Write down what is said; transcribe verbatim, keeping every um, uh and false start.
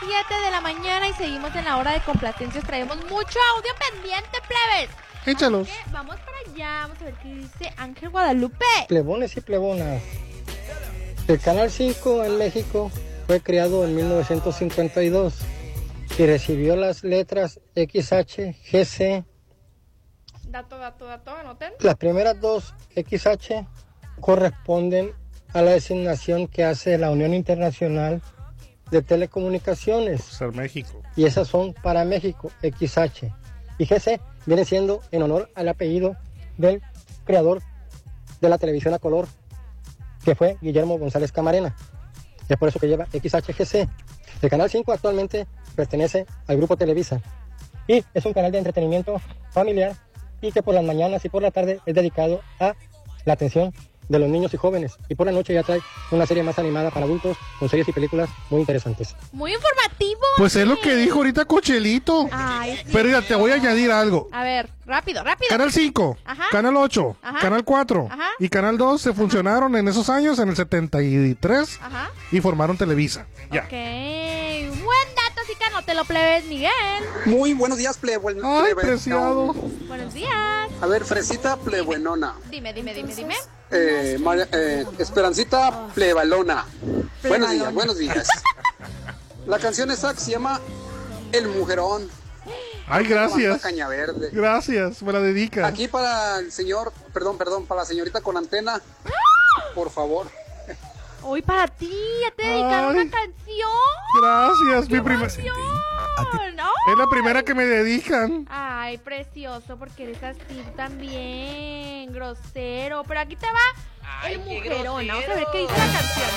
siete de la mañana y seguimos en la hora de complacencias. Traemos mucho audio pendiente, plebes. Échalos. Así que vamos para allá, vamos a ver qué dice Ángel Guadalupe. Plebones y plebonas. El Canal cinco en México fue creado en mil novecientos cincuenta y dos y recibió las letras X H G C. Dato, dato, dato, anoten. Las primeras dos X H corresponden a la designación que hace la Unión Internacional de Telecomunicaciones. Ser México. Y esas son para México, X H. Y G C viene siendo en honor al apellido del creador de la televisión a color, que fue Guillermo González Camarena. Es por eso que lleva X H G C. El Canal cinco actualmente pertenece al Grupo Televisa y es un canal de entretenimiento familiar y que por las mañanas y por la tarde es dedicado a la atención de los niños y jóvenes, y por la noche ya trae una serie más animada para adultos con series y películas muy interesantes. Muy informativo. Pues es lo que dijo ahorita Cochelito. Ay, sí. Pero ya te voy a añadir algo. A ver, rápido, rápido. Canal cinco, Ajá. Canal ocho, Ajá. Canal cuatro Ajá. y Canal dos se funcionaron en esos años, en el setenta y tres, Ajá. y formaron Televisa. Ya. Ok, buen dato, así que no te lo plebes, Miguel. Muy buenos días, plebuen. Ay, plebe- preciado. Buenos días. A ver, Fresita plebuenona. Dime, dime, dime, dime. Eh, María- eh, Esperancita plebalona. Buenos días, buenos días. La canción exacta se llama El Mujerón. Ay, gracias. Caña Verde. Gracias, me la dedicas. Aquí para el señor, perdón, perdón, para la señorita con antena, por favor. Hoy para ti, ya te dedicaron Ay. una canción. Gracias, ¡Qué mi prima. emoción! Es la primera que me dedican. Ay, precioso, porque eres así también, grosero. Pero aquí te va el mujerón. Vamos a ver qué dice la canción.